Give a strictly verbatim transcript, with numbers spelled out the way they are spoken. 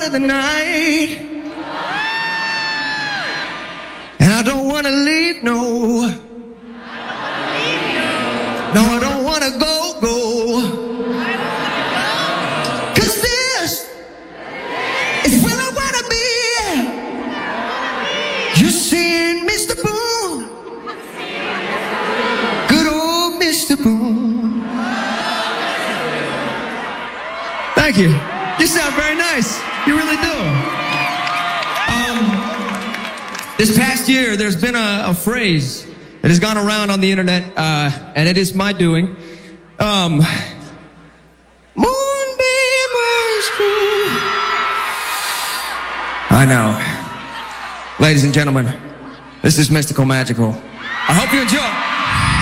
of the night. And I don't want to leave, no. No, I don't want to go, go. Cause this is where I want to be. You're seeing Mister Boone. Good old Mister Boone. Thank you. You sound very nice. You really do. Um, this past year, there's been a, a phrase that has gone around on the internet, uh, and it is my doing. Um, Moonbeam Ice Cream. I know. Ladies and gentlemen, this is Mystical Magical. I hope you enjoy.